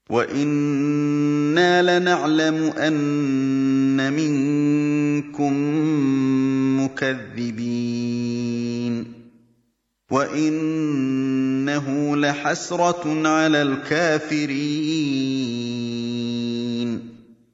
وَإِنَّا لَنَعْلَمُ أَنَّ مِنكُم مُّكَذِّبِينَ وَإِنَّهُ لَحَسْرَةٌ عَلَى الْكَافِرِينَ